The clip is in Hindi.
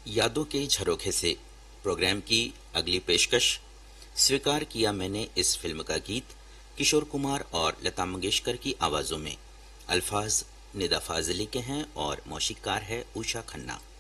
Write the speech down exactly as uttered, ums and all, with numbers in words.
यादों के झरोखे से प्रोग्राम की अगली पेशकश। स्वीकार किया मैंने इस फिल्म का गीत किशोर कुमार और लता मंगेशकर की आवाजों में। अल्फाज निदा फाजली के हैं और मौसीकार है उषा खन्ना।